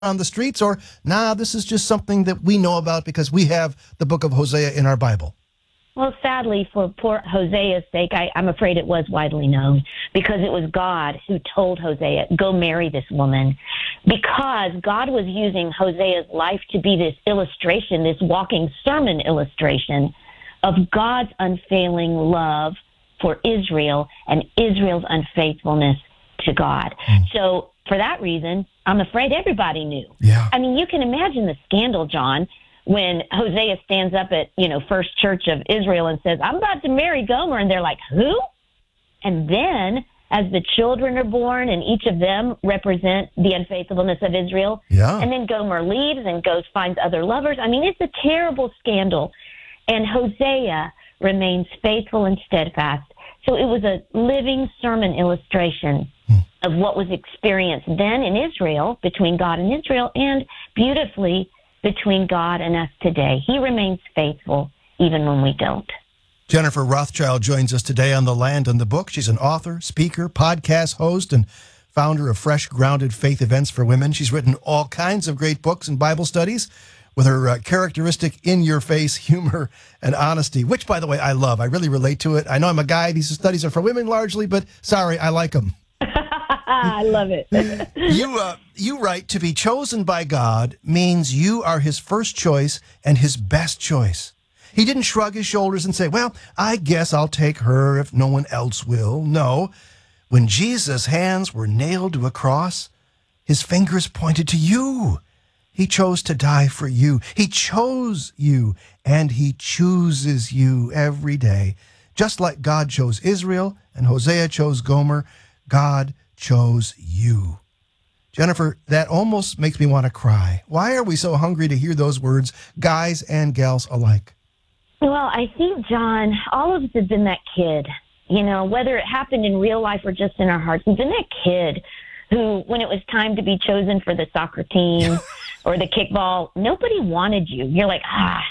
on the streets, or nah, this is just something that we know about because we have the book of Hosea in our Bible? Well, sadly, for poor Hosea's sake, I'm afraid it was widely known because it was God who told Hosea, go marry this woman, because God was using Hosea's life to be this illustration, this walking sermon illustration of God's unfailing love for Israel and Israel's unfaithfulness to God. So for that reason, I'm afraid everybody knew. Yeah. I mean, you can imagine the scandal, John, when Hosea stands up at, First Church of Israel and says, I'm about to marry Gomer. And they're like, who? And then as the children are born and each of them represent the unfaithfulness of Israel. Yeah. And then Gomer leaves and goes, finds other lovers. I mean, it's a terrible scandal. And Hosea remains faithful and steadfast. So it was a living sermon illustration of what was experienced then in Israel, between God and Israel, and beautifully between God and us today. He remains faithful even when we don't. Jennifer Rothschild joins us today on The Land and the Book. She's an author, speaker, podcast host, and founder of Fresh Grounded Faith Events for Women. She's written all kinds of great books and Bible studies with her characteristic in-your-face humor and honesty, which, by the way, I love. I really relate to it. I know I'm a guy. These studies are for women largely, but sorry, I like them. I love it. You write, to be chosen by God means you are his first choice and his best choice. He didn't shrug his shoulders and say, well, I guess I'll take her if no one else will. No, when Jesus' hands were nailed to a cross, his fingers pointed to you. He chose to die for you. He chose you, and he chooses you every day. Just like God chose Israel and Hosea chose Gomer, God chose you. Jennifer, that almost makes me want to cry. Why are we so hungry to hear those words, guys and gals alike? Well, I think, John, all of us have been that kid, whether it happened in real life or just in our hearts. We've been that kid who, when it was time to be chosen for the soccer team or the kickball, nobody wanted you. You're like,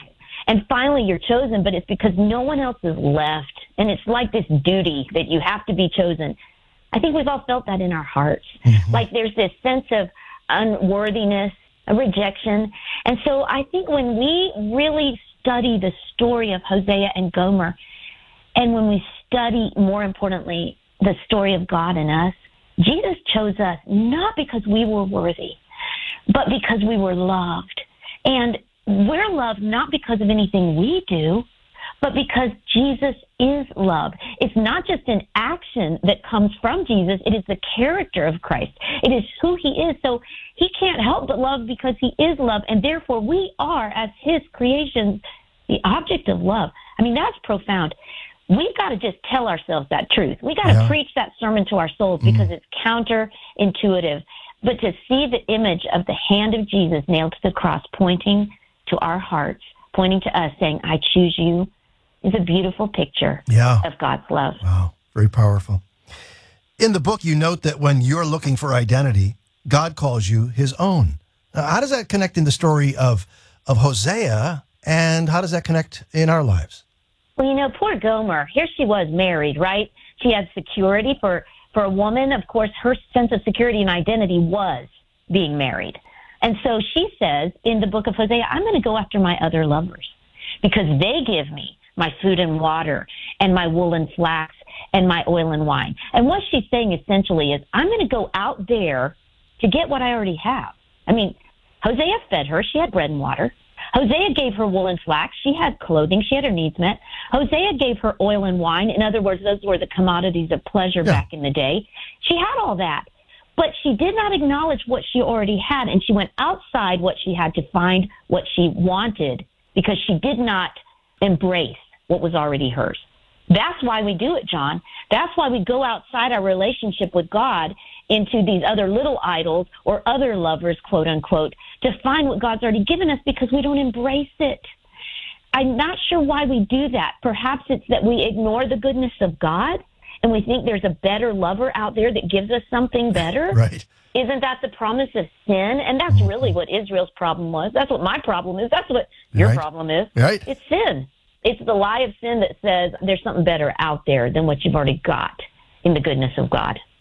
and finally you're chosen, but it's because no one else is left. And it's like this duty that you have to be chosen. I think we've all felt that in our hearts. Mm-hmm. Like there's this sense of unworthiness, a rejection. And so I think when we really study the story of Hosea and Gomer, and when we study, more importantly, the story of God and us, Jesus chose us not because we were worthy, but because we were loved. And we're loved not because of anything we do, but because Jesus is love. It's not just an action that comes from Jesus. It is the character of Christ. It is who he is. So he can't help but love because he is love. And therefore we are, as his creations, the object of love. I mean, that's profound. We've got to just tell ourselves that truth. We got to preach that sermon to our souls because it's counterintuitive. But to see the image of the hand of Jesus nailed to the cross, pointing to our hearts, pointing to us, saying, I choose you, is a beautiful picture of God's love. Wow, very powerful. In the book, you note that when you're looking for identity, God calls you his own. Now, how does that connect in the story of Hosea, and how does that connect in our lives? Well, poor Gomer, here she was married, right? She had security. For a woman, of course, her sense of security and identity was being married. And so she says in the book of Hosea, I'm going to go after my other lovers because they give me my food and water and my wool and flax and my oil and wine. And what she's saying essentially is, I'm going to go out there to get what I already have. I mean, Hosea fed her. She had bread and water. Hosea gave her wool and flax. She had clothing. She had her needs met. Hosea gave her oil and wine. In other words, those were the commodities of pleasure back in the day. She had all that. But she did not acknowledge what she already had, and she went outside what she had to find what she wanted because she did not embrace what was already hers. That's why we do it, John. That's why we go outside our relationship with God into these other little idols or other lovers, quote unquote, to find what God's already given us because we don't embrace it. I'm not sure why we do that. Perhaps it's that we ignore the goodness of God and we think there's a better lover out there that gives us something better. Right. Isn't that the promise of sin? And that's really what Israel's problem was. That's what my problem is. That's what your problem is. Right. It's sin. It's the lie of sin that says there's something better out there than what you've already got in the goodness of God.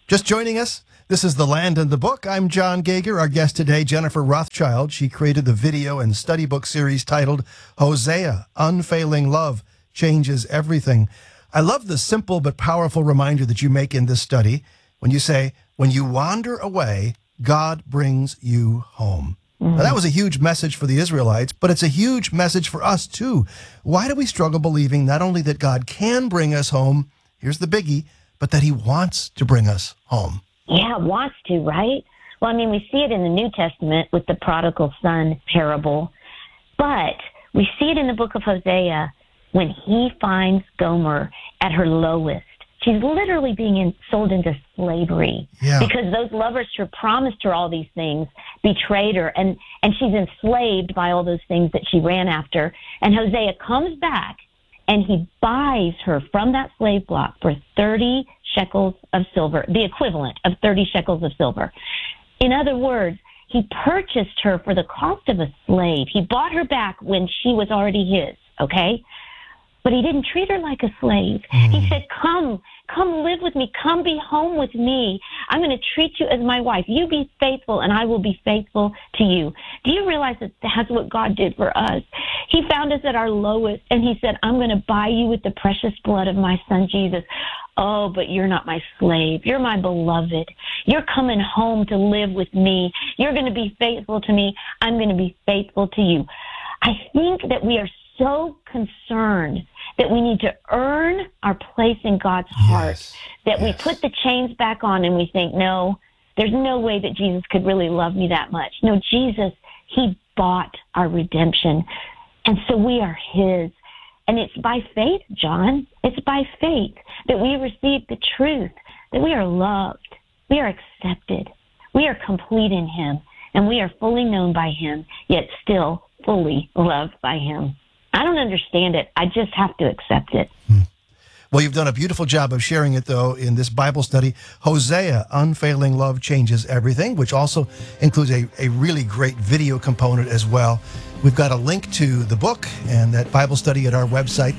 Just joining us, this is The Land and the Book. I'm John Gager. Our guest today, Jennifer Rothschild. She created the video and study book series titled Hosea, Unfailing Love Changes Everything. I love the simple but powerful reminder that you make in this study when you say, when you wander away, God brings you home. Now, that was a huge message for the Israelites, but it's a huge message for us too. Why do we struggle believing not only that God can bring us home, here's the biggie, but that he wants to bring us home? Yeah, wants to, right? Well, I mean, we see it in the New Testament with the prodigal son parable, but we see it in the book of Hosea when he finds Gomer at her lowest. She's literally being sold into slavery because those lovers who promised her all these things betrayed her, and she's enslaved by all those things that she ran after. And Hosea comes back, and he buys her from that slave block for 30 shekels of silver, the equivalent of 30 shekels of silver. In other words, he purchased her for the cost of a slave. He bought her back when she was already his, okay? But he didn't treat her like a slave. He said, come live with me. Come be home with me. I'm going to treat you as my wife. You be faithful, and I will be faithful to you. Do you realize that that's what God did for us? He found us at our lowest, and he said, I'm going to buy you with the precious blood of my son, Jesus. Oh, but you're not my slave. You're my beloved. You're coming home to live with me. You're going to be faithful to me. I'm going to be faithful to you. I think that we are so concerned that we need to earn our place in God's heart, that we put the chains back on and we think, no, there's no way that Jesus could really love me that much. No, Jesus, he bought our redemption. And so we are his. And it's by faith, John. It's by faith that we receive the truth, that we are loved, we are accepted, we are complete in him, and we are fully known by him, yet still fully loved by him. I don't understand it. I just have to accept it. Well, you've done a beautiful job of sharing it, though, in this Bible study, Hosea, Unfailing Love Changes Everything, which also includes a really great video component as well. We've got a link to the book and that Bible study at our website,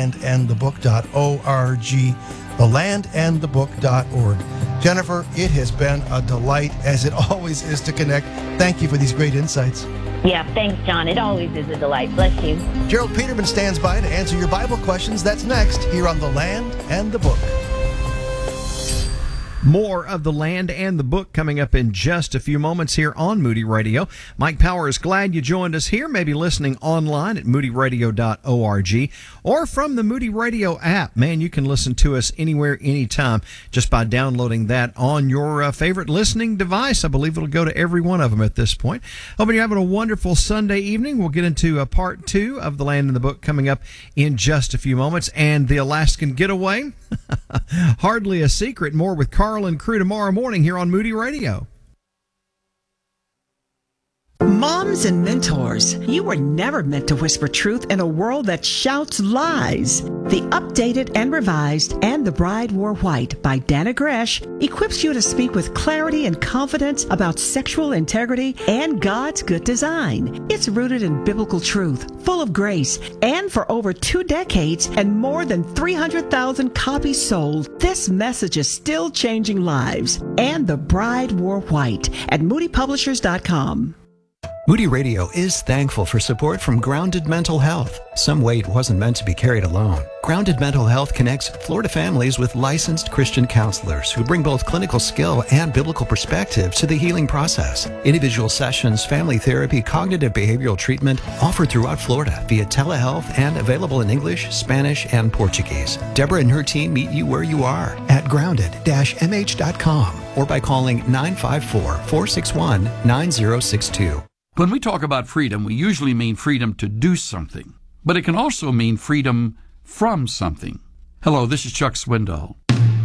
thelandandthebook.org, thelandandthebook.org. Jennifer, it has been a delight, as it always is, to connect. Thank you for these great insights. Yeah, thanks, John. It always is a delight. Bless you. Gerald Peterman stands by to answer your Bible questions. That's next here on The Land and the Book. More of The Land and the Book coming up in just a few moments here on Moody Radio. Mike Power is glad you joined us here, maybe listening online at moodyradio.org or from the Moody Radio app. Man, you can listen to us anywhere, anytime, just by downloading that on your favorite listening device. I believe it'll go to every one of them at this point. Hoping you're having a wonderful Sunday evening. We'll get into part 2 of The Land and the Book coming up in just a few moments. And the Alaskan Getaway, hardly a secret. More with Carl and crew tomorrow morning here on Moody Radio. Moms and mentors, you were never meant to whisper truth in a world that shouts lies. The updated and revised And the Bride Wore White by Dana Gresh equips you to speak with clarity and confidence about sexual integrity and God's good design. It's rooted in biblical truth, full of grace, and for over 2 decades and more than 300,000 copies sold, this message is still changing lives. And the Bride Wore White at moodypublishers.com. Moody Radio is thankful for support from Grounded Mental Health. Some weight wasn't meant to be carried alone. Grounded Mental Health connects Florida families with licensed Christian counselors who bring both clinical skill and biblical perspective to the healing process. Individual sessions, family therapy, cognitive behavioral treatment offered throughout Florida via telehealth and available in English, Spanish, and Portuguese. Deborah and her team meet you where you are at grounded-mh.com or by calling 954-461-9062. When we talk about freedom, we usually mean freedom to do something, but it can also mean freedom from something. Hello, this is Chuck Swindoll.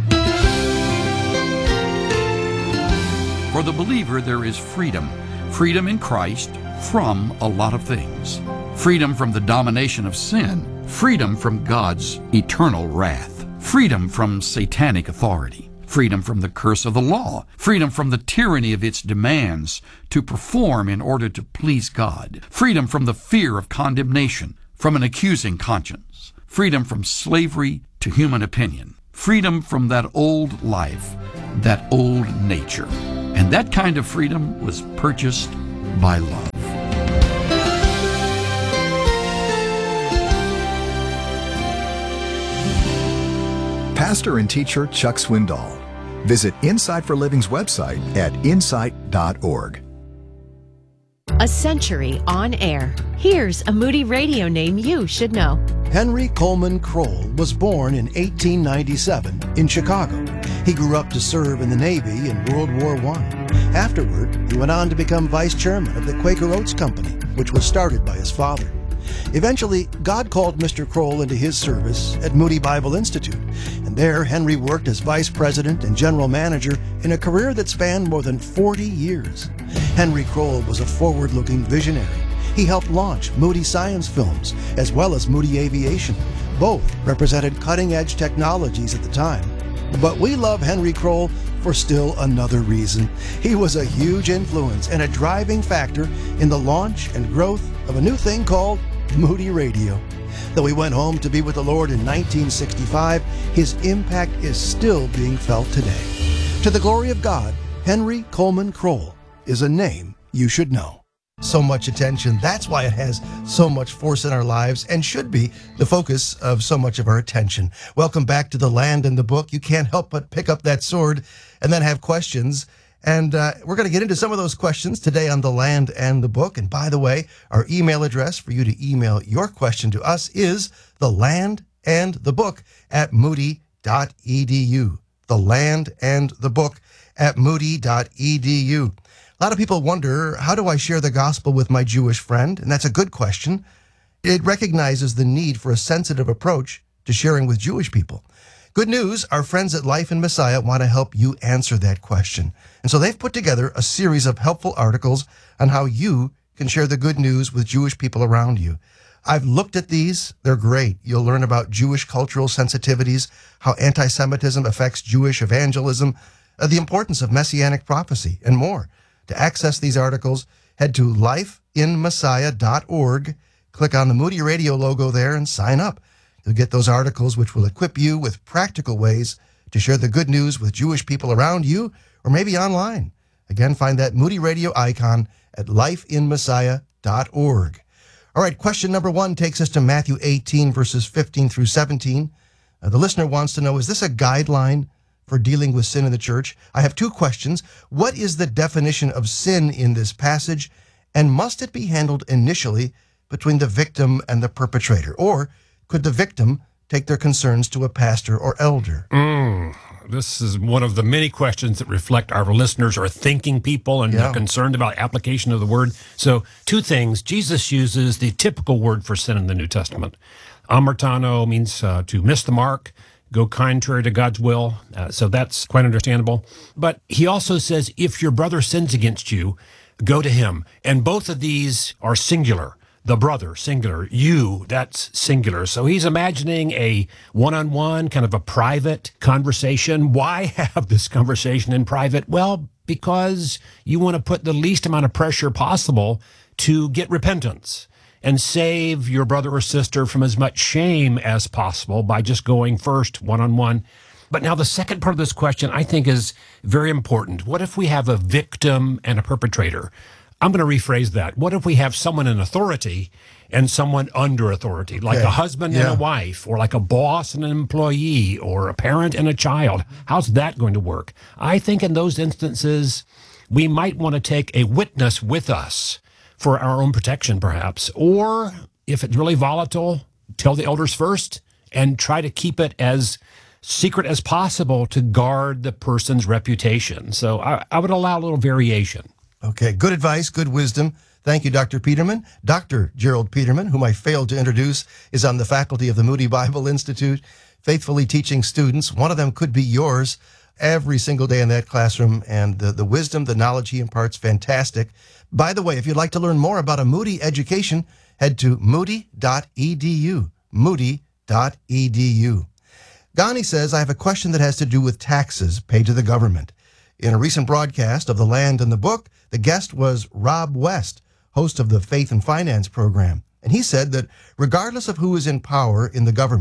For the believer, there is freedom. Freedom in Christ from a lot of things. Freedom from the domination of sin. Freedom from God's eternal wrath. Freedom from satanic authority. Freedom from the curse of the law, freedom from the tyranny of its demands to perform in order to please God, freedom from the fear of condemnation, from an accusing conscience, freedom from slavery to human opinion, freedom from that old life, that old nature. And that kind of freedom was purchased by love. Pastor and teacher Chuck Swindoll. Visit Insight for Living's website at insight.org. A century on air. Here's a Moody Radio name you should know. Henry Coleman Kroll was born in 1897 in Chicago. He grew up to serve in the Navy in World War I. Afterward, he went on to become vice chairman of the Quaker Oats Company, which was started by his father. Eventually, God called Mr. Kroll into his service at Moody Bible Institute, and there Henry worked as vice president and general manager in a career that spanned more than 40 years. Henry Kroll was a forward-looking visionary. He helped launch Moody Science Films as well as Moody Aviation. Both represented cutting-edge technologies at the time. But we love Henry Kroll for still another reason. He was a huge influence and a driving factor in the launch and growth of a new thing called Moody Radio. Though he went home to be with the Lord in 1965, his impact is still being felt today. To the glory of God, Henry Coleman Kroll is a name you should know. So much attention. That's why it has so much force in our lives and should be the focus of so much of our attention. Welcome back to The Land and the Book. You can't help but pick up that sword and then have questions. And we're going to get into some of those questions today on The Land and the Book. And by the way, our email address for you to email your question to us is thelandandthebook@moody.edu. thelandandthebook@moody.edu. A lot of people wonder, how do I share the gospel with my Jewish friend? And that's a good question. It recognizes the need for a sensitive approach to sharing with Jewish people. Good news, our friends at Life in Messiah want to help you answer that question. And so they've put together a series of helpful articles on how you can share the good news with Jewish people around you. I've looked at these. They're great. You'll learn about Jewish cultural sensitivities, how anti-Semitism affects Jewish evangelism, the importance of messianic prophecy, and more. To access these articles, head to lifeinmessiah.org, click on the Moody Radio logo there, and sign up. You'll get those articles which will equip you with practical ways to share the good news with Jewish people around you or maybe online. Again, find that Moody Radio icon at lifeinmessiah.org. All right, question number 1 takes us to Matthew 18, verses 15 through 17. The listener wants to know, is this a guideline for dealing with sin in the church? I have 2 questions. What is the definition of sin in this passage? And must it be handled initially between the victim and the perpetrator? Or could the victim take their concerns to a pastor or elder? This is one of the many questions that reflect our listeners are thinking people and they're concerned about application of the word. So 2 things. Jesus uses the typical word for sin in the New Testament. Amartano means to miss the mark, go contrary to God's will. So that's quite understandable. But he also says, if your brother sins against you, go to him. And both of these are singular. The brother, singular. You, that's singular. So he's imagining a one-on-one, kind of a private conversation. Why have this conversation in private? Well, because you want to put the least amount of pressure possible to get repentance and save your brother or sister from as much shame as possible by just going first one-on-one. But now the second part of this question I think is very important. What if we have a victim and a perpetrator? I'm going to rephrase that. What if we have someone in authority and someone under authority, like a husband and a wife, or like a boss and an employee, or a parent and a child? How's that going to work? I think in those instances, we might want to take a witness with us for our own protection, perhaps. Or if it's really volatile, tell the elders first and try to keep it as secret as possible to guard the person's reputation. So I would allow a little variation. Okay, good advice, good wisdom. Thank you, Dr. Peterman. Dr. Gerald Peterman, whom I failed to introduce, is on the faculty of the Moody Bible Institute, faithfully teaching students. One of them could be yours every single day in that classroom, and the wisdom, the knowledge he imparts, fantastic. By the way, if you'd like to learn more about a Moody education, head to moody.edu, moody.edu. Ghani says, I have a question that has to do with taxes paid to the government. In a recent broadcast of The Land and the Book, the guest was Rob West, host of the Faith and Finance program. And he said that regardless of who is in power in the government,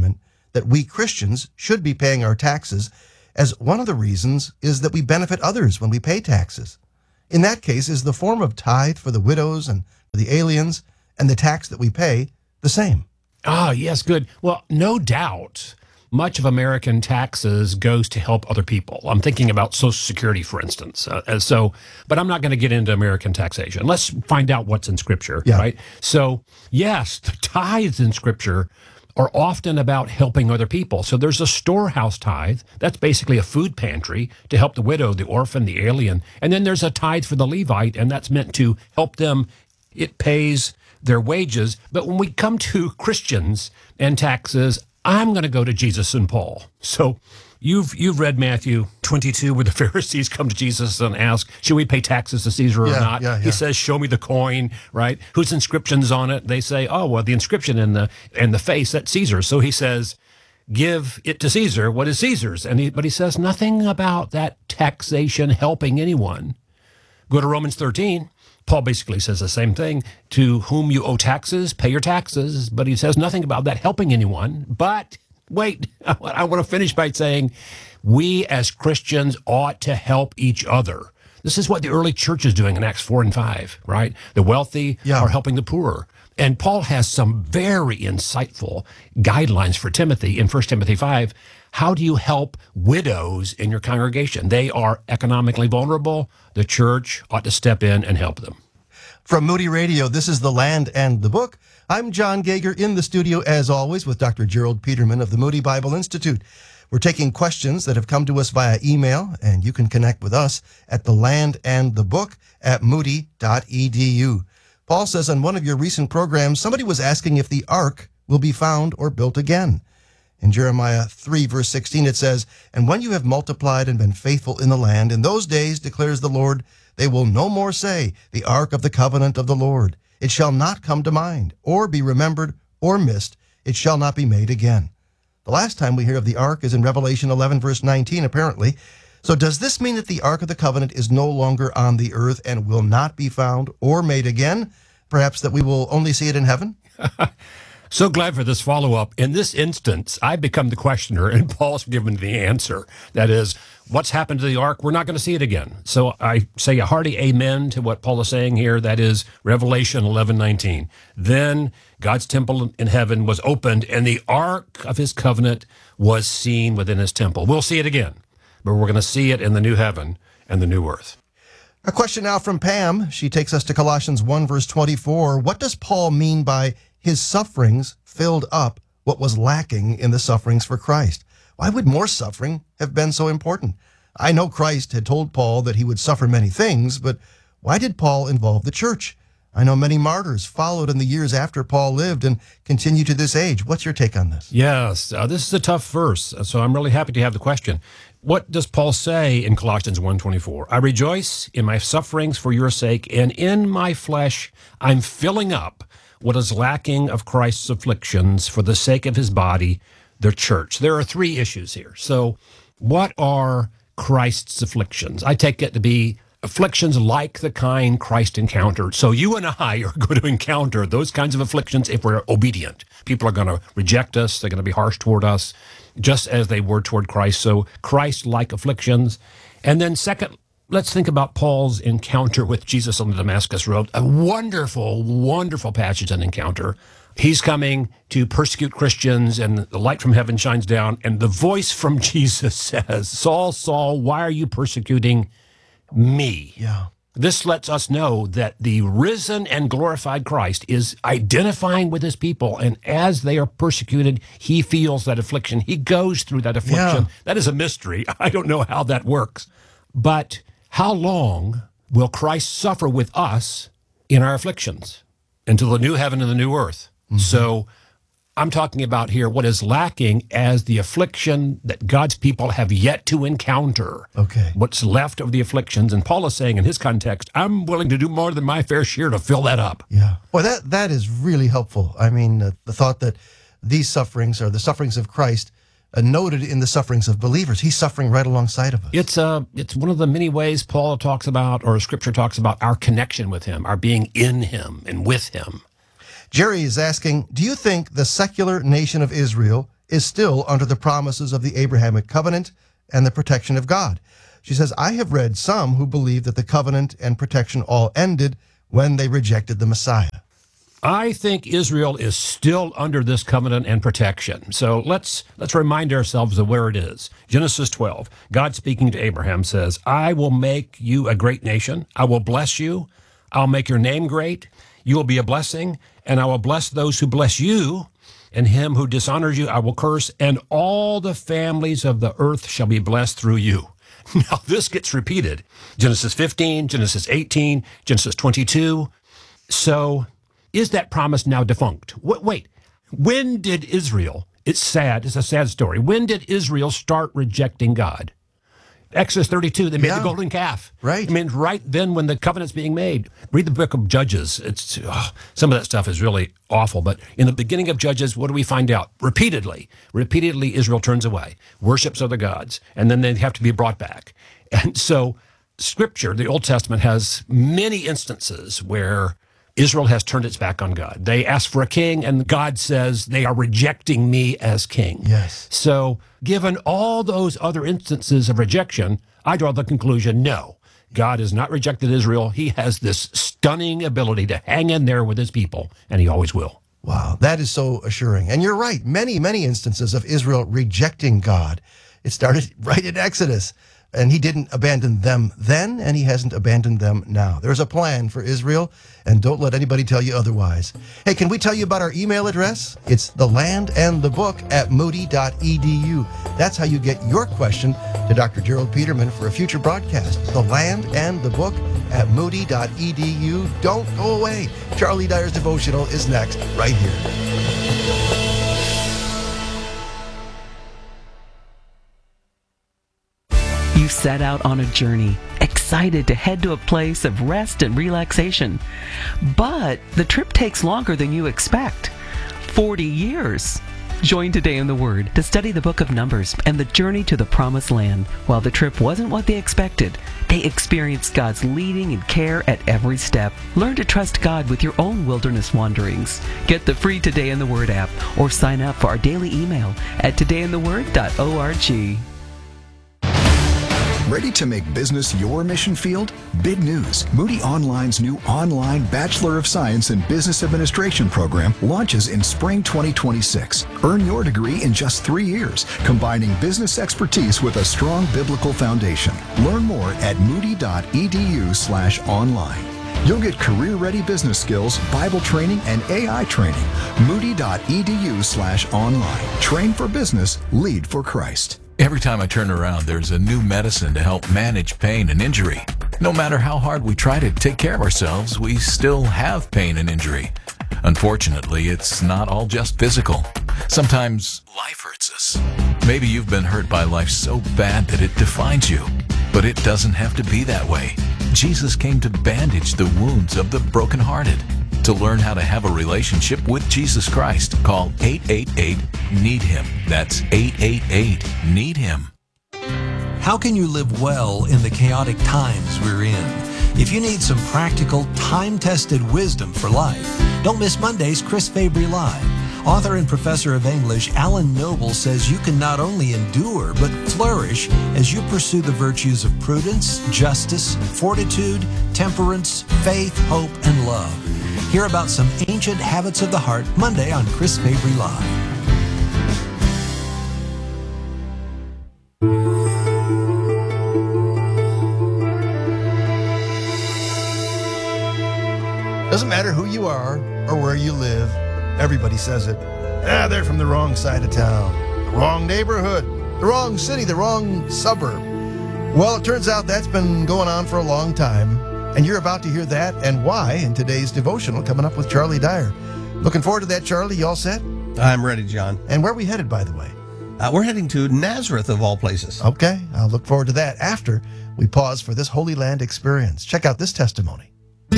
that we Christians should be paying our taxes, as one of the reasons is that we benefit others when we pay taxes. In that case, is the form of tithe for the widows and for the aliens and the tax that we pay the same? Ah, yes, good. Well, no doubt much of American taxes goes to help other people. I'm thinking about Social Security, for instance. But I'm not going to get into American taxation. Let's find out what's in Scripture, right? So, yes, the tithes in Scripture are often about helping other people. So there's a storehouse tithe. That's basically a food pantry to help the widow, the orphan, the alien. And then there's a tithe for the Levite, and that's meant to help them. It pays their wages. But when we come to Christians and taxes, I'm going to go to Jesus and Paul. So you've read Matthew 22, where the Pharisees come to Jesus and ask, should we pay taxes to Caesar or not? He says, show me the coin, right? Whose inscription's on it? They say, oh, well, the inscription in the face, that's Caesar. So he says, give it to Caesar. What is Caesar's? But he says nothing about that taxation helping anyone. Go to Romans 13. Paul basically says the same thing. To whom you owe taxes, pay your taxes. But he says nothing about that helping anyone. But wait, I want to finish by saying we as Christians ought to help each other. This is what the early church is doing in Acts 4 and 5, right? The wealthy are helping the poor. And Paul has some very insightful guidelines for Timothy in 1 Timothy 5. How do you help widows in your congregation? They are economically vulnerable. The church ought to step in and help them. From Moody Radio, this is The Land and the Book. I'm John Gager in the studio, as always, with Dr. Gerald Peterman of the Moody Bible Institute. We're taking questions that have come to us via email, and you can connect with us at thelandandthebook@moody.edu. Paul says on one of your recent programs, somebody was asking if the ark will be found or built again. In Jeremiah 3, verse 16, it says, and when you have multiplied and been faithful in the land, in those days, declares the Lord, they will no more say, the ark of the covenant of the Lord. It shall not come to mind, or be remembered, or missed. It shall not be made again. The last time we hear of the ark is in Revelation 11, verse 19, apparently. So does this mean that the ark of the covenant is no longer on the earth and will not be found or made again? Perhaps that we will only see it in heaven? So glad for this follow-up. In this instance, I've become the questioner, and Paul's given the answer. That is, what's happened to the ark? We're not going to see it again. So I say a hearty amen to what Paul is saying here. That is Revelation 11:19. Then God's temple in heaven was opened, and the ark of his covenant was seen within his temple. We'll see it again, but we're going to see it in the new heaven and the new earth. A question now from Pam. She takes us to Colossians 1, verse 24. What does Paul mean by his sufferings filled up what was lacking in the sufferings for Christ? Why would more suffering have been so important? I know Christ had told Paul that he would suffer many things, but why did Paul involve the church? I know many martyrs followed in the years after Paul lived and continue to this age. What's your take on this? Yes, this is a tough verse, so I'm really happy to have the question. What does Paul say in Colossians 1:24? I rejoice in my sufferings for your sake, and in my flesh I'm filling up what is lacking of Christ's afflictions for the sake of his body, the church. There are three issues here. So what are Christ's afflictions? I take it to be afflictions like the kind Christ encountered. So you and I are going to encounter those kinds of afflictions if we're obedient. People are going to reject us. They're going to be harsh toward us, just as they were toward Christ. So Christ-like afflictions. And then second, let's think about Paul's encounter with Jesus on the Damascus Road. A wonderful, wonderful passage and encounter. He's coming to persecute Christians, and the light from heaven shines down, and the voice from Jesus says, Saul, Saul, why are you persecuting me? Yeah. This lets us know that the risen and glorified Christ is identifying with his people, and as they are persecuted, he feels that affliction. He goes through that affliction. Yeah. That is a mystery. I don't know how that works. But how long will Christ suffer with us in our afflictions? Until the new heaven and the new earth. Mm-hmm. So I'm talking about here what is lacking as the affliction that God's people have yet to encounter. Okay. What's left of the afflictions. And Paul is saying in his context, I'm willing to do more than my fair share to fill that up. Yeah. Well, that is really helpful. I mean, the thought that these sufferings are the sufferings of Christ noted in the sufferings of believers. He's suffering right alongside of us. It's one of the many ways Paul talks about, or Scripture talks about, our connection with him, our being in him and with him. Jerry is asking, do you think the secular nation of Israel is still under the promises of the Abrahamic covenant and the protection of God. She says, I have read some who believe that the covenant and protection all ended when they rejected the Messiah. I think Israel is still under this covenant and protection. So let's remind ourselves of where it is. Genesis 12, God speaking to Abraham says, I will make you a great nation. I will bless you. I'll make your name great. You will be a blessing, and I will bless those who bless you, and him who dishonors you I will curse, and all the families of the earth shall be blessed through you. Now this gets repeated. Genesis 15, Genesis 18, Genesis 22. So is that promise now defunct? Wait, when did Israel, it's sad, it's a sad story. When did Israel start rejecting God? Exodus 32, they made the golden calf. Right. I mean, right then when the covenant's being made. Read the book of Judges. It's some of that stuff is really awful. But in the beginning of Judges, what do we find out? Repeatedly Israel turns away, worships other gods, and then they have to be brought back. And so Scripture, the Old Testament, has many instances where Israel has turned its back on God. They ask for a king, and God says, they are rejecting me as king. Yes. So given all those other instances of rejection, I draw the conclusion, no, God has not rejected Israel. He has this stunning ability to hang in there with his people, and he always will. Wow, that is so assuring. And you're right, many, many instances of Israel rejecting God. It started right in Exodus. And he didn't abandon them then, and he hasn't abandoned them now. There's a plan for Israel, and don't let anybody tell you otherwise. Hey, can we tell you about our email address? It's thelandandthebook@moody.edu. That's how you get your question to Dr. Gerald Peterman for a future broadcast. thelandandthebook@moody.edu. Don't go away. Charlie Dyer's devotional is next, right here. You set out on a journey, excited to head to a place of rest and relaxation. But the trip takes longer than you expect. 40 years. Join Today in the Word to study the book of Numbers and the journey to the Promised Land. While the trip wasn't what they expected, they experienced God's leading and care at every step. Learn to trust God with your own wilderness wanderings. Get the free Today in the Word app or sign up for our daily email at todayintheword.org. Ready to make business your mission field? Big news. Moody Online's new online Bachelor of Science in Business Administration program launches in spring 2026. Earn your degree in just 3 years, combining business expertise with a strong biblical foundation. Learn more at moody.edu/online. You'll get career-ready business skills, Bible training, and AI training. Moody.edu/online. Train for business, lead for Christ. Every time I turn around, there's a new medicine to help manage pain and injury. No matter how hard we try to take care of ourselves, we still have pain and injury. Unfortunately, it's not all just physical. Sometimes life hurts us. Maybe you've been hurt by life so bad that it defines you. But it doesn't have to be that way. Jesus came to bandage the wounds of the brokenhearted. To learn how to have a relationship with Jesus Christ, call 888-NEED-HIM. That's 888-NEED-HIM. How can you live well in the chaotic times we're in? If you need some practical, time-tested wisdom for life, don't miss Monday's Chris Fabry Live. Author and professor of English Alan Noble says you can not only endure, but flourish as you pursue the virtues of prudence, justice, fortitude, temperance, faith, hope, and love. Hear about some ancient habits of the heart Monday on Chris Fabry Live. Doesn't matter who you are or where you live, everybody says it. They're from the wrong side of town, the wrong neighborhood, the wrong city, the wrong suburb. Well, it turns out that's been going on for a long time. And you're about to hear that and why in today's devotional coming up with Charlie Dyer. Looking forward to that, Charlie. You all set? I'm ready, John. And where are we headed, by the way? We're heading to Nazareth, of all places. Okay, I'll look forward to that after we pause for this Holy Land experience. Check out this testimony.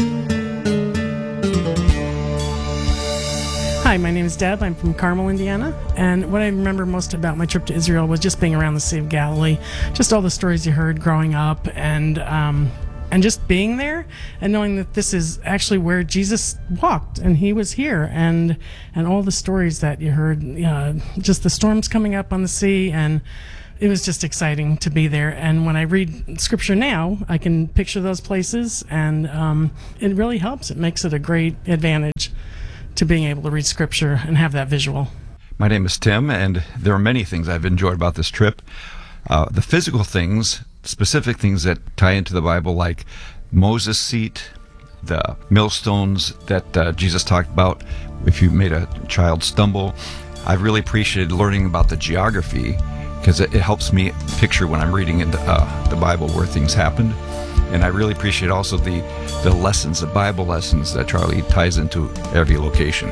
Hi, my name is Deb. I'm from Carmel, Indiana. And what I remember most about my trip to Israel was just being around the Sea of Galilee, just all the stories you heard growing up and And just being there and knowing that this is actually where Jesus walked and he was here, and all the stories that you heard, just the storms coming up on the sea, and it was just exciting to be there. And when I read scripture now, I can picture those places, and it really helps. It makes it a great advantage to being able to read scripture and have that visual. My name is Tim, and there are many things I've enjoyed about this trip. The physical things, specific things that tie into the Bible, like Moses' seat, the millstones that Jesus talked about, if you made a child stumble. I've really appreciated learning about the geography, because it helps me picture when I'm reading in the Bible where things happened. And I really appreciate also the lessons, the Bible lessons that Charlie ties into every location.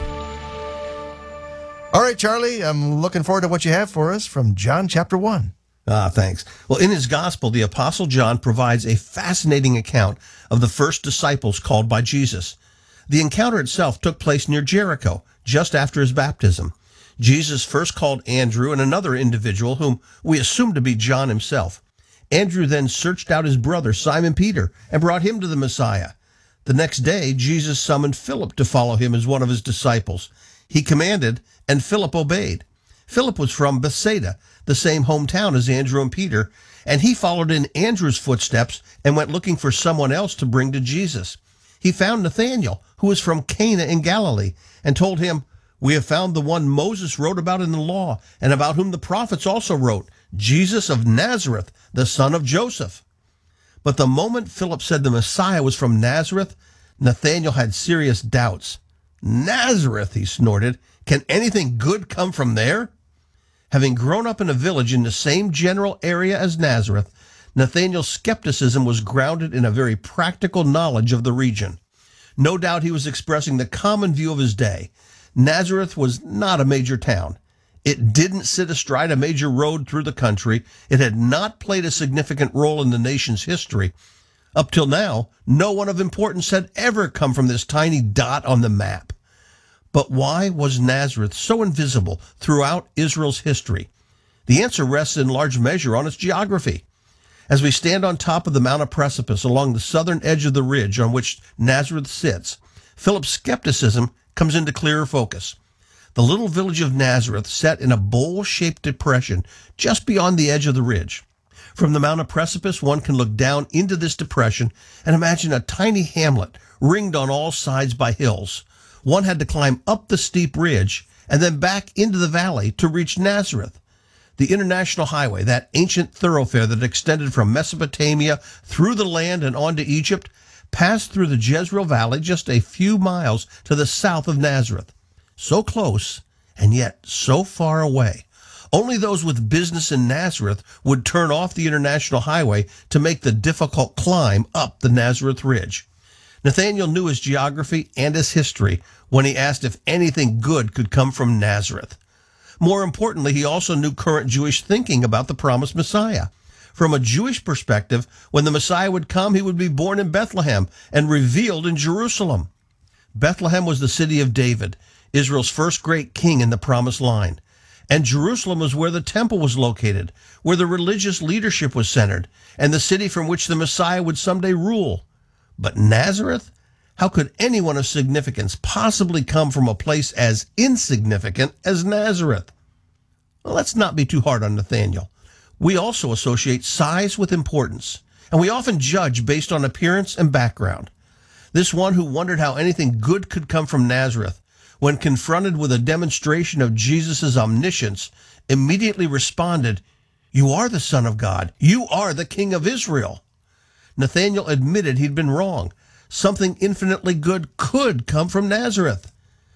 All right, Charlie, I'm looking forward to what you have for us from John chapter 1. Thanks. Well, in his gospel, the Apostle John provides a fascinating account of the first disciples called by Jesus. The encounter itself took place near Jericho, just after his baptism. Jesus first called Andrew and another individual whom we assume to be John himself. Andrew then searched out his brother, Simon Peter, and brought him to the Messiah. The next day, Jesus summoned Philip to follow him as one of his disciples. He commanded, and Philip obeyed. Philip was from Bethsaida, the same hometown as Andrew and Peter, and he followed in Andrew's footsteps and went looking for someone else to bring to Jesus. He found Nathanael, who was from Cana in Galilee, and told him, "We have found the one Moses wrote about in the law, and about whom the prophets also wrote, Jesus of Nazareth, the son of Joseph." But the moment Philip said the Messiah was from Nazareth, Nathanael had serious doubts. "Nazareth," he snorted. "Can anything good come from there?" Having grown up in a village in the same general area as Nazareth, Nathanael's skepticism was grounded in a very practical knowledge of the region. No doubt he was expressing the common view of his day. Nazareth was not a major town. It didn't sit astride a major road through the country. It had not played a significant role in the nation's history. Up till now, no one of importance had ever come from this tiny dot on the map. But why was Nazareth so invisible throughout Israel's history? The answer rests in large measure on its geography. As we stand on top of the Mount of Precipice along the southern edge of the ridge on which Nazareth sits, Philip's skepticism comes into clearer focus. The little village of Nazareth sat in a bowl-shaped depression just beyond the edge of the ridge. From the Mount of Precipice, one can look down into this depression and imagine a tiny hamlet ringed on all sides by hills. One had to climb up the steep ridge and then back into the valley to reach Nazareth. The International Highway, that ancient thoroughfare that extended from Mesopotamia through the land and on to Egypt, passed through the Jezreel Valley just a few miles to the south of Nazareth. So close, and yet so far away. Only those with business in Nazareth would turn off the International Highway to make the difficult climb up the Nazareth Ridge. Nathanael knew his geography and his history when he asked if anything good could come from Nazareth. More importantly, he also knew current Jewish thinking about the promised Messiah. From a Jewish perspective, when the Messiah would come, he would be born in Bethlehem and revealed in Jerusalem. Bethlehem was the city of David, Israel's first great king in the promised line. And Jerusalem was where the temple was located, where the religious leadership was centered, and the city from which the Messiah would someday rule. But Nazareth? How could anyone of significance possibly come from a place as insignificant as Nazareth? Well, let's not be too hard on Nathanael. We also associate size with importance, and we often judge based on appearance and background. This one who wondered how anything good could come from Nazareth, when confronted with a demonstration of Jesus' omniscience, immediately responded, "You are the Son of God. You are the King of Israel." Nathanael admitted he'd been wrong. Something infinitely good could come from Nazareth.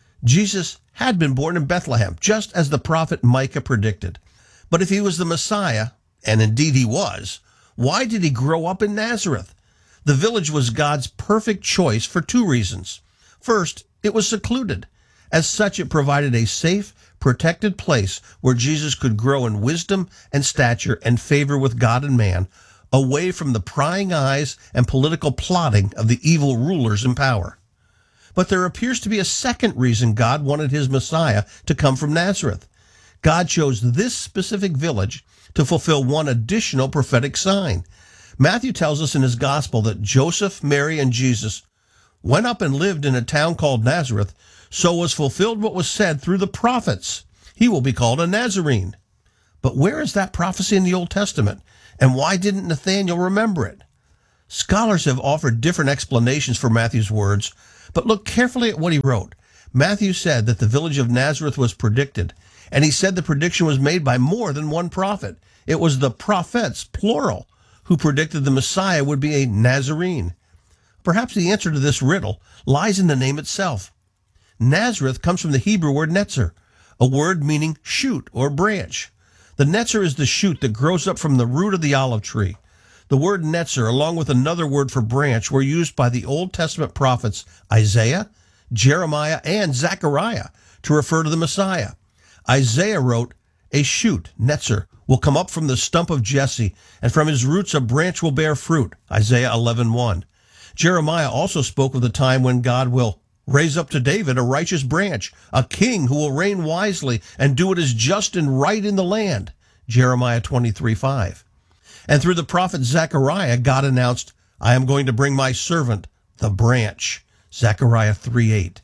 Jesus had been born in Bethlehem, just as the prophet Micah predicted. But if he was the Messiah, and indeed he was, why did he grow up in Nazareth? The village was God's perfect choice for two reasons. First, it was secluded. As such, it provided a safe, protected place where Jesus could grow in wisdom and stature and favor with God and man, away from the prying eyes and political plotting of the evil rulers in power. But there appears to be a second reason God wanted his Messiah to come from Nazareth. God chose this specific village to fulfill one additional prophetic sign. Matthew tells us in his gospel that Joseph, Mary, and Jesus went up and lived in a town called Nazareth, so was fulfilled what was said through the prophets. He will be called a Nazarene. But where is that prophecy in the Old Testament? And why didn't Nathanael remember it? Scholars have offered different explanations for Matthew's words, but look carefully at what he wrote. Matthew said that the village of Nazareth was predicted, and he said the prediction was made by more than one prophet. It was the prophets, plural, who predicted the Messiah would be a Nazarene. Perhaps the answer to this riddle lies in the name itself. Nazareth comes from the Hebrew word netzer, a word meaning shoot or branch. The netzer is the shoot that grows up from the root of the olive tree. The word netzer, along with another word for branch, were used by the Old Testament prophets Isaiah, Jeremiah, and Zechariah to refer to the Messiah. Isaiah wrote, "A shoot, netzer, will come up from the stump of Jesse, and from his roots a branch will bear fruit." Isaiah 11:1. Jeremiah also spoke of the time when God will raise up to David a righteous branch, a king who will reign wisely and do what is just and right in the land. Jeremiah 23:5. And through the prophet Zechariah, God announced, "I am going to bring my servant, the branch." Zechariah 3:8.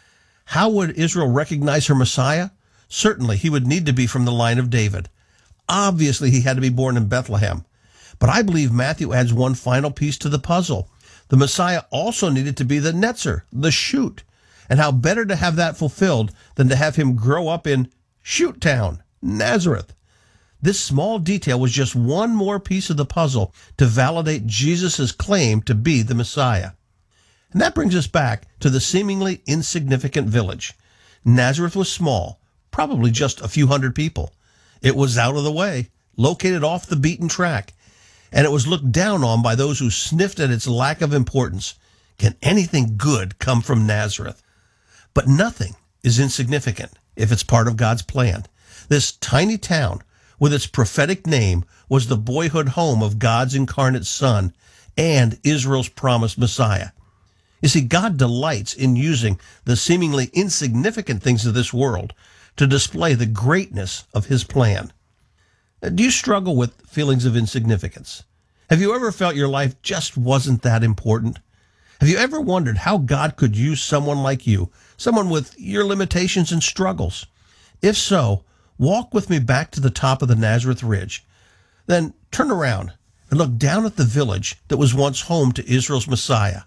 How would Israel recognize her Messiah? Certainly, he would need to be from the line of David. Obviously, he had to be born in Bethlehem. But I believe Matthew adds one final piece to the puzzle. The Messiah also needed to be the netzer, the shoot. And how better to have that fulfilled than to have him grow up in Shoot Town, Nazareth. This small detail was just one more piece of the puzzle to validate Jesus' claim to be the Messiah. And that brings us back to the seemingly insignificant village. Nazareth was small, probably just a few hundred people. It was out of the way, located off the beaten track, and it was looked down on by those who sniffed at its lack of importance. Can anything good come from Nazareth? But nothing is insignificant if it's part of God's plan. This tiny town, with its prophetic name, was the boyhood home of God's incarnate Son and Israel's promised Messiah. You see, God delights in using the seemingly insignificant things of this world to display the greatness of his plan. Do you struggle with feelings of insignificance? Have you ever felt your life just wasn't that important? Have you ever wondered how God could use someone like you, someone with your limitations and struggles? If so, walk with me back to the top of the Nazareth Ridge. Then turn around and look down at the village that was once home to Israel's Messiah.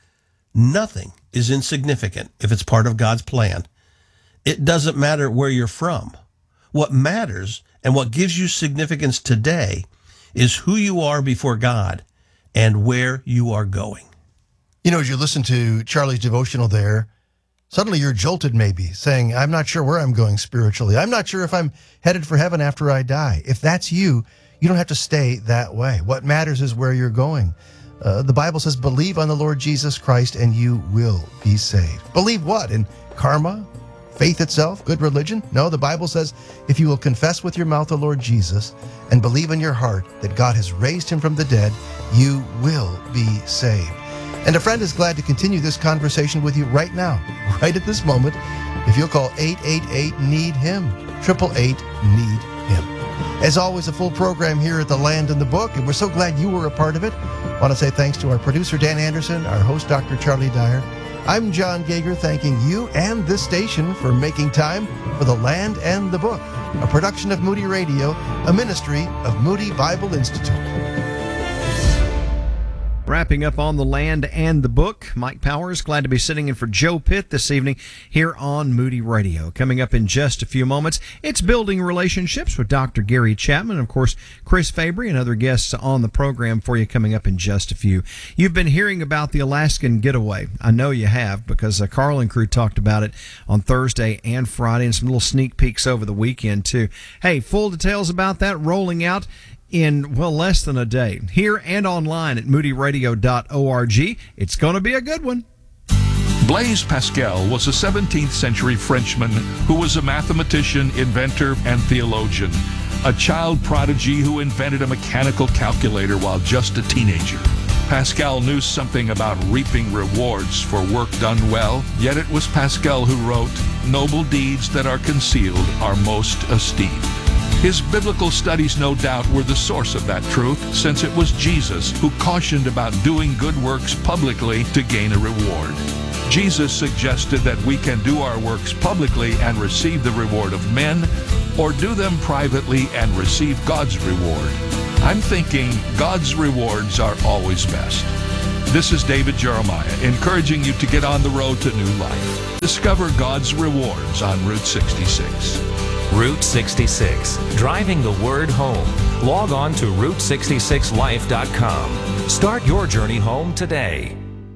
Nothing is insignificant if it's part of God's plan. It doesn't matter where you're from. What matters and what gives you significance today is who you are before God and where you are going. You know, as you listen to Charlie's devotional there, suddenly you're jolted maybe, saying, I'm not sure where I'm going spiritually. I'm not sure if I'm headed for heaven after I die. If that's you, you don't have to stay that way. What matters is where you're going. The Bible says, believe on the Lord Jesus Christ and you will be saved. Believe what? In karma? Faith itself? Good religion? No, the Bible says, if you will confess with your mouth the Lord Jesus and believe in your heart that God has raised him from the dead, you will be saved. And a friend is glad to continue this conversation with you right now, right at this moment, if you'll call 888-NEED-HIM, 888-NEED-HIM. As always, a full program here at The Land and the Book, and we're so glad you were a part of it. I want to say thanks to our producer, Dan Anderson, our host, Dr. Charlie Dyer. I'm John Gager, thanking you and this station for making time for The Land and the Book, a production of Moody Radio, a ministry of Moody Bible Institute. Wrapping up on The Land and the Book, Mike Powers, glad to be sitting in for Joe Pitt this evening here on Moody Radio. Coming up in just a few moments, it's Building Relationships with Dr. Gary Chapman, and of course, Chris Fabry and other guests on the program for you coming up in just a few. You've been hearing about the Alaskan getaway. I know you have, because Carl and crew talked about it on Thursday and Friday, and some little sneak peeks over the weekend too. Hey, full details about that rolling out in, well, less than a day, here and online at moodyradio.org. It's going to be a good one. Blaise Pascal was a 17th century Frenchman who was a mathematician, inventor, and theologian, a child prodigy who invented a mechanical calculator while just a teenager. Pascal knew something about reaping rewards for work done well, yet it was Pascal who wrote, "Noble deeds that are concealed are most esteemed." His biblical studies, no doubt, were the source of that truth, since it was Jesus who cautioned about doing good works publicly to gain a reward. Jesus suggested that we can do our works publicly and receive the reward of men, or do them privately and receive God's reward. I'm thinking God's rewards are always best. This is David Jeremiah, encouraging you to get on the road to new life. Discover God's rewards on Route 66. Route 66, driving the word home. Log on to Route66Life.com. Start your journey home today.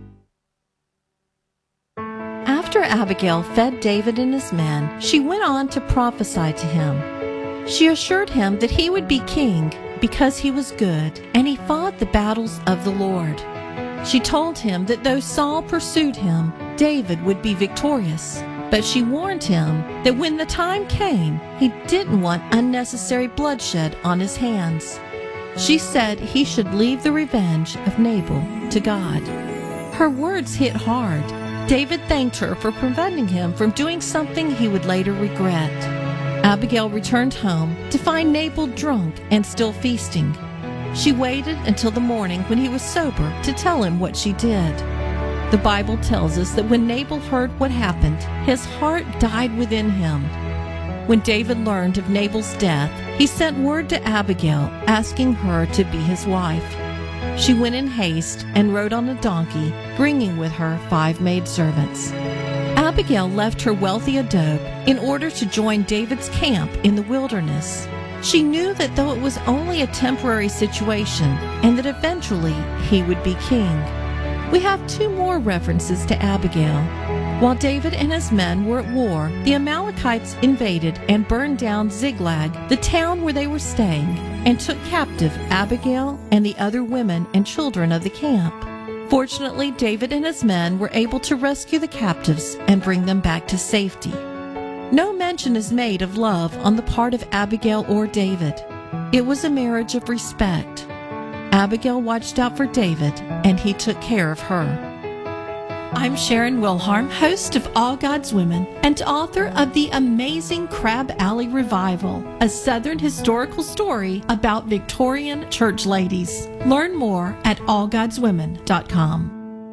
After Abigail fed David and his men, she went on to prophesy to him. She assured him that he would be king because he was good, and he fought the battles of the Lord. She told him that though Saul pursued him, David would be victorious. But she warned him that when the time came, he didn't want unnecessary bloodshed on his hands. She said he should leave the revenge of Nabal to God. Her words hit hard. David thanked her for preventing him from doing something he would later regret. Abigail returned home to find Nabal drunk and still feasting. She waited until the morning when he was sober to tell him what she did. The Bible tells us that when Nabal heard what happened, his heart died within him. When David learned of Nabal's death, he sent word to Abigail asking her to be his wife. She went in haste and rode on a donkey, bringing with her 5 maidservants. Abigail left her wealthy abode in order to join David's camp in the wilderness. She knew that though it was only a temporary situation and that eventually he would be king. We have 2 more references to Abigail. While David and his men were at war, the Amalekites invaded and burned down Ziklag, the town where they were staying, and took captive Abigail and the other women and children of the camp. Fortunately, David and his men were able to rescue the captives and bring them back to safety. No mention is made of love on the part of Abigail or David. It was a marriage of respect. Abigail watched out for David, and he took care of her. I'm Sharon Wilharm, host of All God's Women and author of the amazing Crab Alley Revival, a Southern historical story about Victorian church ladies. Learn more at allgodswomen.com.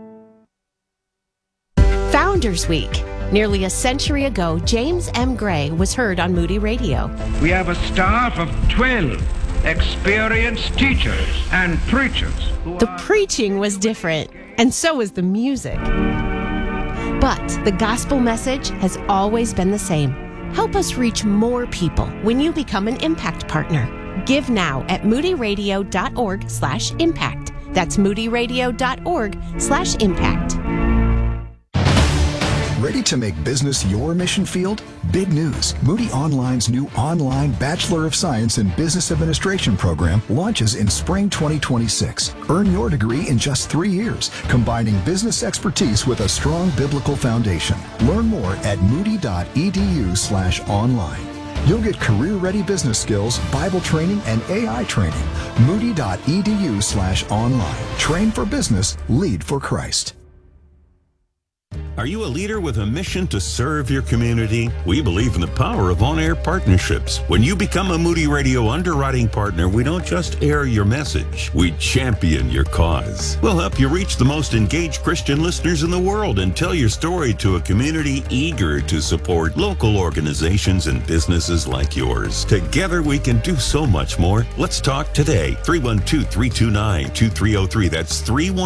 Founders Week. Nearly a century ago, James M. Gray was heard on Moody Radio. We have a staff of 12 experienced teachers and preachers. The preaching was different, and so was the music. But the gospel message has always been the same. Help us reach more people when you become an Impact Partner. Give now at moodyradio.org/impact. That's moodyradio.org/impact. Ready to make business your mission field? Big news. Moody Online's new online Bachelor of Science in Business Administration program launches in spring 2026. Earn your degree in just 3 years, combining business expertise with a strong biblical foundation. Learn more at moody.edu/online. You'll get career-ready business skills, Bible training, and AI training. Moody.edu/online. Train for business, lead for Christ. Are you a leader with a mission to serve your community? We believe in the power of on-air partnerships. When you become a Moody Radio underwriting partner, we don't just air your message, we champion your cause. We'll help you reach the most engaged Christian listeners in the world and tell your story to a community eager to support local organizations and businesses like yours. Together we can do so much more. Let's talk today. 312-329-2303. That's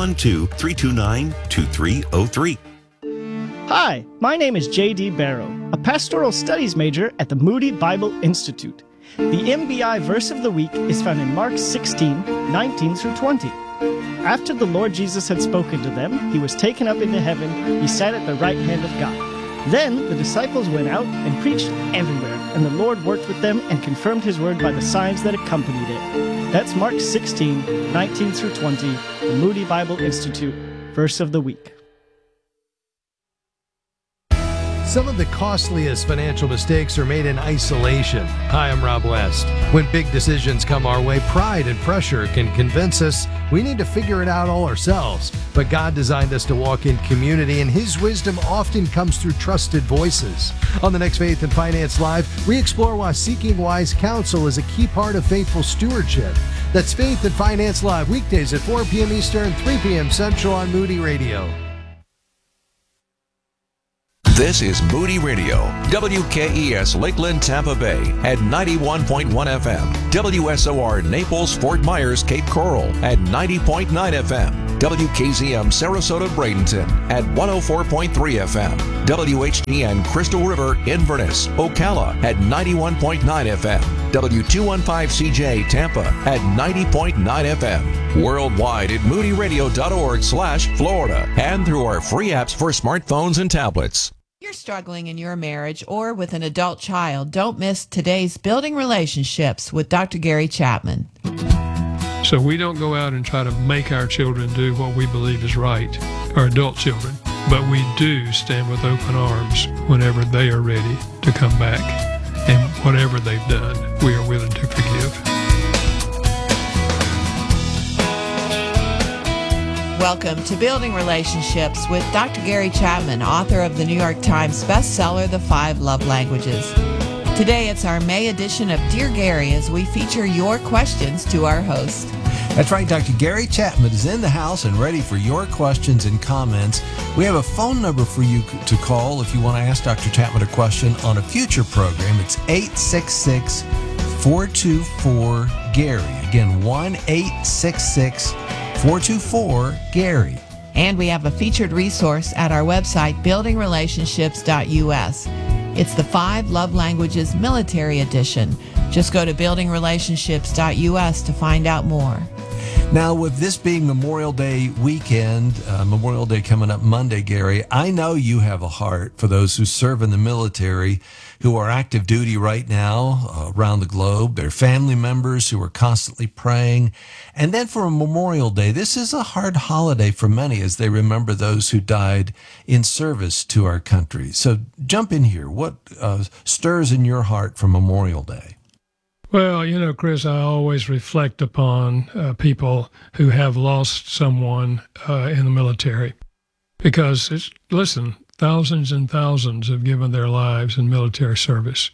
312-329-2303. Hi, my name is J.D. Barrow, a pastoral studies major at the Moody Bible Institute. The MBI verse of the week is found in Mark 16:19-20. After the Lord Jesus had spoken to them, he was taken up into heaven. He sat at the right hand of God. Then the disciples went out and preached everywhere, and the Lord worked with them and confirmed his word by the signs that accompanied it. That's Mark 16:19-20, the Moody Bible Institute verse of the week. Some of the costliest financial mistakes are made in isolation. Hi, I'm Rob West. When big decisions come our way, pride and pressure can convince us we need to figure it out all ourselves. But God designed us to walk in community, and His wisdom often comes through trusted voices. On the next Faith and Finance Live, we explore why seeking wise counsel is a key part of faithful stewardship. That's Faith and Finance Live, weekdays at 4 p.m. Eastern, 3 p.m. Central on Moody Radio. This is Moody Radio, WKES Lakeland, Tampa Bay at 91.1 FM, WSOR Naples, Fort Myers, Cape Coral at 90.9 FM, WKZM Sarasota, Bradenton at 104.3 FM, WHDN Crystal River, Inverness, Ocala at 91.9 FM, W215CJ Tampa at 90.9 FM, worldwide at moodyradio.org/Florida, and through our free apps for smartphones and tablets. If you're struggling in your marriage or with an adult child, don't miss today's Building Relationships with Dr. Gary Chapman. So we don't go out and try to make our children do what we believe is right, our adult children, but we do stand with open arms whenever they are ready to come back. And whatever they've done, we are willing to forgive. Welcome to Building Relationships with Dr. Gary Chapman, author of the New York Times bestseller, The 5 Love Languages. Today, it's our May edition of Dear Gary as we feature your questions to our host. That's right, Dr. Gary Chapman is in the house and ready for your questions and comments. We have a phone number for you to call if you want to ask Dr. Chapman a question on a future program. It's 866-424-GARY. Again, 1-866-424-GARY. And we have a featured resource at our website, buildingrelationships.us. It's the 5 Love Languages Military Edition. Just go to buildingrelationships.us to find out more. Now, with this being Memorial Day weekend, Memorial Day coming up Monday, Gary, I know you have a heart for those who serve in the military, who are active duty right now around the globe, their family members who are constantly praying. And then for a Memorial Day, this is a hard holiday for many as they remember those who died in service to our country. So jump in here. What stirs in your heart for Memorial Day? Well, you know, Chris, I always reflect upon people who have lost someone in the military because, listen, thousands and thousands have given their lives in military service.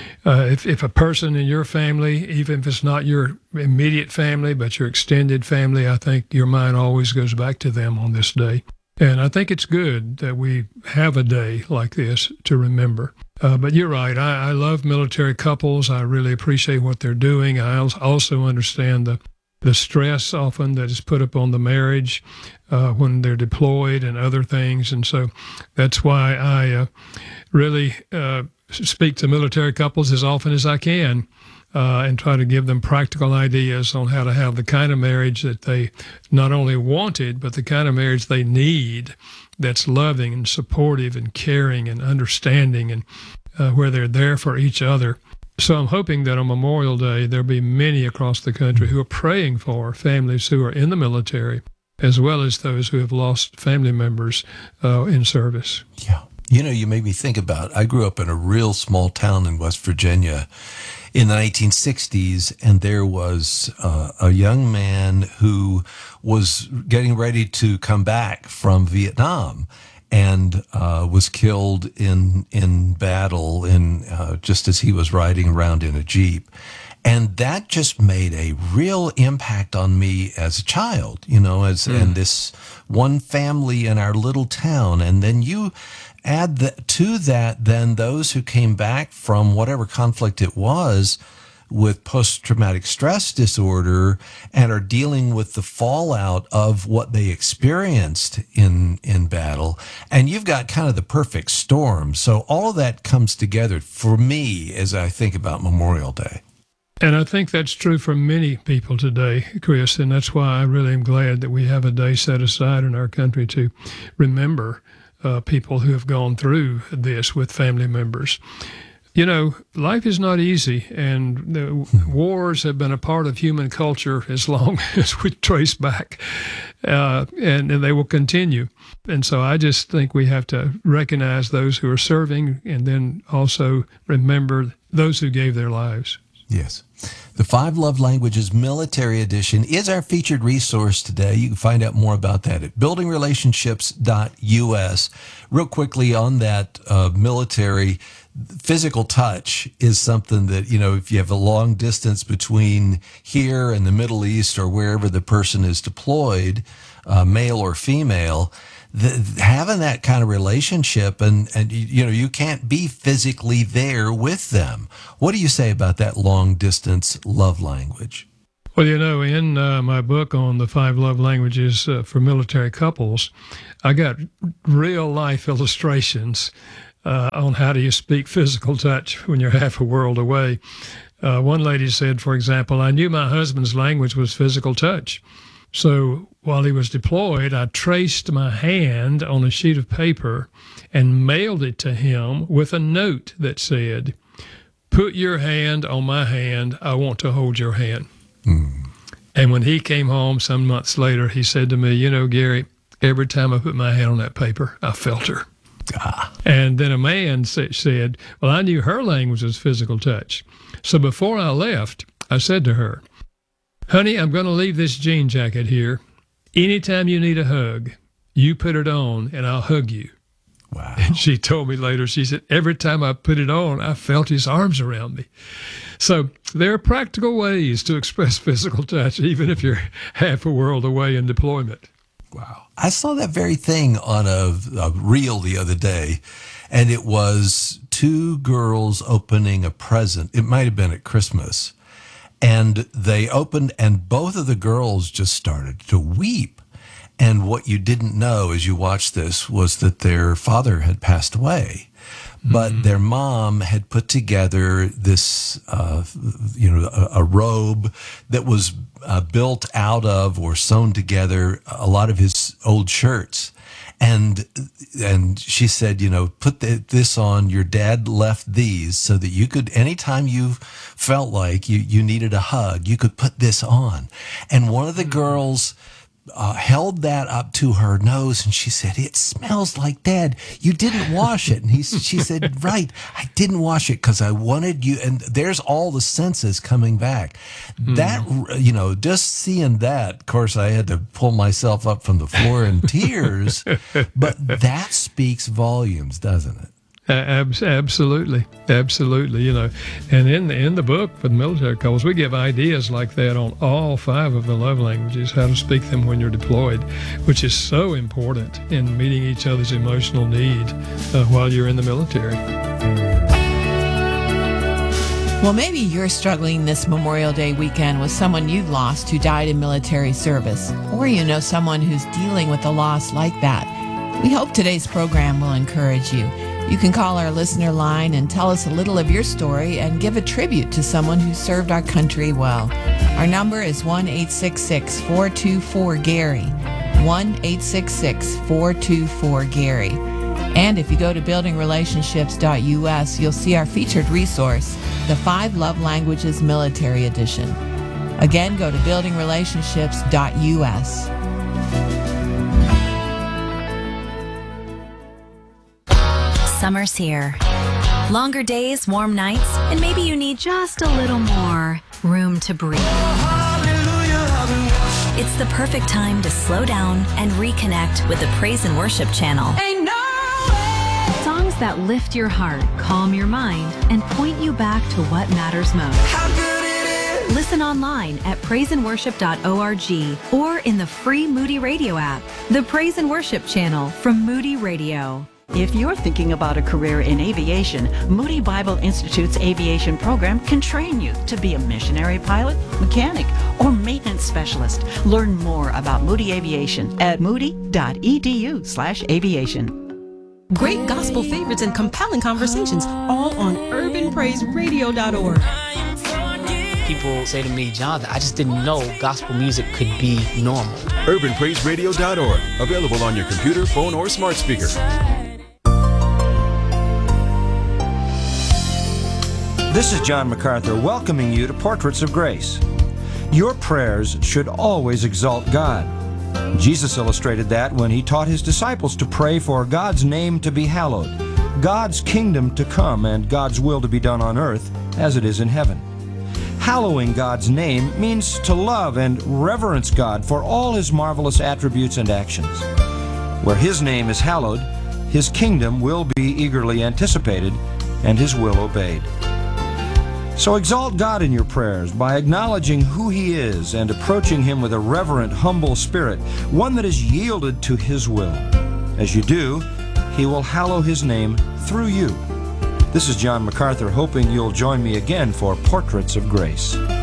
If a person in your family, even if it's not your immediate family, but your extended family, I think your mind always goes back to them on this day. And I think it's good that we have a day like this to remember. But you're right. I love military couples. I really appreciate what they're doing. I also understand the stress often that is put upon the marriage when they're deployed and other things. And so that's why I really speak to military couples as often as I can and try to give them practical ideas on how to have the kind of marriage that they not only wanted, but the kind of marriage they need that's loving and supportive and caring and understanding and where they're there for each other. So I'm hoping that on Memorial Day, there'll be many across the country who are praying for families who are in the military, as well as those who have lost family members in service. Yeah. You know, you made me think about, I grew up in a real small town in West Virginia in the 1960s, and there was a young man who was getting ready to come back from Vietnam and was killed in battle just as he was riding around in a Jeep. And that just made a real impact on me as a child, you know, and this one family in our little town. And then you add to that then those who came back from whatever conflict it was with post-traumatic stress disorder and are dealing with the fallout of what they experienced in battle. And you've got kind of the perfect storm. So all of that comes together for me as I think about Memorial Day. And I think that's true for many people today, Chris, and that's why I really am glad that we have a day set aside in our country to remember people who have gone through this with family members. You know, life is not easy, and the wars have been a part of human culture as long as we trace back, and they will continue. And so I just think we have to recognize those who are serving and then also remember those who gave their lives. Yes. The 5 Love Languages Military Edition is our featured resource today. You can find out more about that at buildingrelationships.us. Real quickly on that military, physical touch is something that, you know, if you have a long distance between here and the Middle East or wherever the person is deployed, male or female, having that kind of relationship and you know, you can't be physically there with them. What do you say about that long distance love language? Well, you know, in my book on the 5 love languages for military couples, I got real life illustrations on how do you speak physical touch when you're half a world away. One lady said, for example, I knew my husband's language was physical touch. So while he was deployed, I traced my hand on a sheet of paper and mailed it to him with a note that said, put your hand on my hand. I want to hold your hand. And when he came home some months later, he said to me, you know, Gary, every time I put my hand on that paper, I felt her. And then a man said, well, I knew her language was physical touch. So before I left, I said to her, honey, I'm going to leave this jean jacket here. Anytime you need a hug, you put it on and I'll hug you. Wow. And she told me later, she said, every time I put it on, I felt his arms around me. So there are practical ways to express physical touch, even if you're half a world away in deployment. Wow. I saw that very thing on a reel the other day, and it was 2 girls opening a present. It might have been at Christmas. And they opened, and both of the girls just started to weep. And what you didn't know as you watched this was that their father had passed away. But their mom had put together this, a robe that was built out of or sewn together a lot of his old shirts. And she said, you know, put this on. Your dad left these so that you could, anytime you felt like you needed a hug, you could put this on. And one of the girls held that up to her nose, and she said, it smells like Dad. You didn't wash it. And she said, right, I didn't wash it because I wanted you. And there's all the senses coming back. That, you know, just seeing that, of course, I had to pull myself up from the floor in tears. But that speaks volumes, doesn't it? Absolutely. You know, and in the book for the military couples, we give ideas like that on all 5 of the love languages, how to speak them when you're deployed, which is so important in meeting each other's emotional need while you're in the military. Well, maybe you're struggling this Memorial Day weekend with someone you lost who died in military service, or you know someone who's dealing with a loss like that. We hope today's program will encourage you. You can call our listener line and tell us a little of your story and give a tribute to someone who served our country well. Our number is 1-866-424-GARY, 1-866-424-GARY. And if you go to buildingrelationships.us, you'll see our featured resource, the 5 Love Languages Military Edition. Again, go to buildingrelationships.us. Summer's here. Longer days, warm nights, and maybe you need just a little more room to breathe. It's the perfect time to slow down and reconnect with the Praise and Worship channel. Songs that lift your heart, calm your mind, and point you back to what matters most. Listen online at praiseandworship.org or in the free Moody Radio app. The Praise and Worship channel from Moody Radio. If you're thinking about a career in aviation, Moody Bible Institute's aviation program can train you to be a missionary pilot, mechanic, or maintenance specialist. Learn more about Moody Aviation at moody.edu/aviation. Great gospel favorites and compelling conversations, all on urbanpraiseradio.org. People say to me, John, I just didn't know gospel music could be normal. urbanpraiseradio.org, available on your computer, phone, or smart speaker. This is John MacArthur welcoming you to Portraits of Grace. Your prayers should always exalt God. Jesus illustrated that when he taught his disciples to pray for God's name to be hallowed, God's kingdom to come, and God's will to be done on earth as it is in heaven. Hallowing God's name means to love and reverence God for all his marvelous attributes and actions. Where his name is hallowed, his kingdom will be eagerly anticipated and his will obeyed. So exalt God in your prayers by acknowledging who he is and approaching him with a reverent, humble spirit, one that is yielded to his will. As you do, he will hallow his name through you. This is John MacArthur, hoping you'll join me again for Portraits of Grace.